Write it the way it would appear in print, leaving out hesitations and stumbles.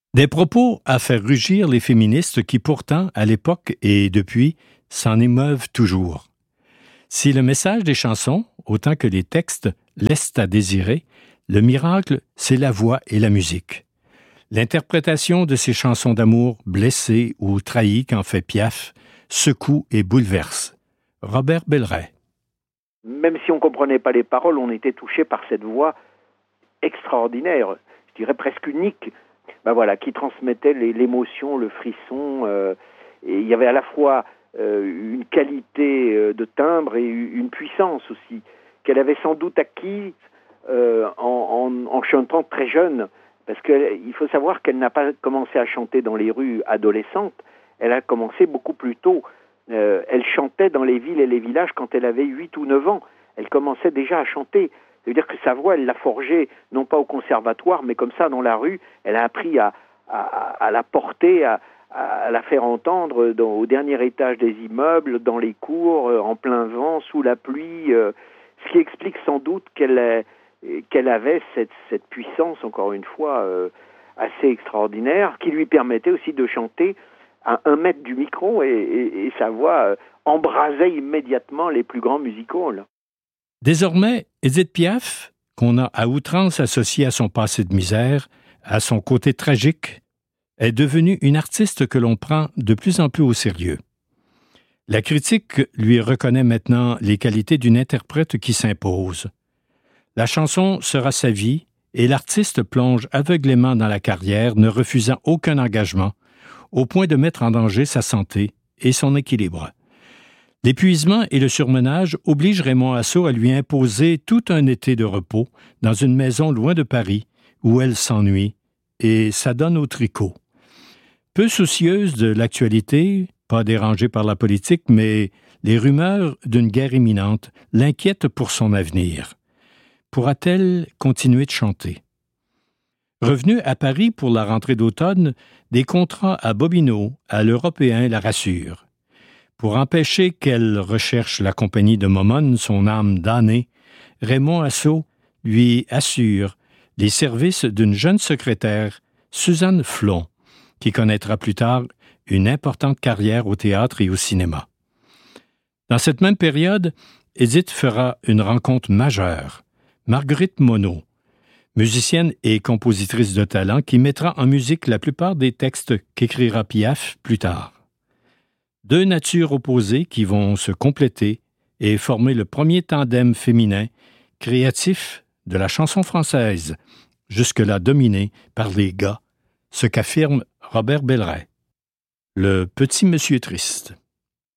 Des propos à faire rugir les féministes qui pourtant, à l'époque et depuis, s'en émeuvent toujours. Si le message des chansons, autant que les textes, laissent à désirer, le miracle, c'est la voix et la musique. L'interprétation de ces chansons d'amour blessées ou trahies qu'en fait Piaf secoue et bouleverse. Robert Belleray. Même si on ne comprenait pas les paroles, on était touché par cette voix extraordinaire, je dirais presque unique, qui transmettait l'émotion, le frisson. Et il y avait à la fois une qualité de timbre et une puissance aussi, qu'elle avait sans doute acquise en chantant très jeune. Parce qu'il faut savoir qu'elle n'a pas commencé à chanter dans les rues adolescentes, elle a commencé beaucoup plus tôt. Elle chantait dans les villes et les villages quand elle avait 8 ou 9 ans. Elle commençait déjà à chanter. Ça veut dire que sa voix, elle l'a forgée, non pas au conservatoire, mais comme ça, dans la rue. Elle a appris à la porter, à la faire entendre au dernier étage des immeubles, dans les cours, en plein vent, sous la pluie. Ce qui explique sans doute qu'elle avait cette puissance, encore une fois, assez extraordinaire, qui lui permettait aussi de chanter à 1 mètre du micro et sa voix embrasait immédiatement les plus grands music-halls. Désormais, Édith Piaf, qu'on a à outrance associée à son passé de misère, à son côté tragique, est devenue une artiste que l'on prend de plus en plus au sérieux. La critique lui reconnaît maintenant les qualités d'une interprète qui s'impose. La chanson sera sa vie et l'artiste plonge aveuglément dans la carrière, ne refusant aucun engagement, au point de mettre en danger sa santé et son équilibre. L'épuisement et le surmenage obligent Raymond Assaut à lui imposer tout un été de repos dans une maison loin de Paris, où elle s'ennuie, et s'adonne au tricot. Peu soucieuse de l'actualité, pas dérangée par la politique, mais les rumeurs d'une guerre imminente l'inquiètent pour son avenir. Pourra-t-elle continuer de chanter? Revenue à Paris pour la rentrée d'automne, des contrats à Bobino, à l'Européen, la rassurent. Pour empêcher qu'elle recherche la compagnie de Momone, son âme damnée, Raymond Assaut lui assure les services d'une jeune secrétaire, Suzanne Flon, qui connaîtra plus tard une importante carrière au théâtre et au cinéma. Dans cette même période, Édith fera une rencontre majeure, Marguerite Monod, musicienne et compositrice de talent qui mettra en musique la plupart des textes qu'écrira Piaf plus tard. 2 natures opposées qui vont se compléter et former le premier tandem féminin créatif de la chanson française, jusque-là dominé par les gars, ce qu'affirme Robert Belleray. Le petit monsieur triste.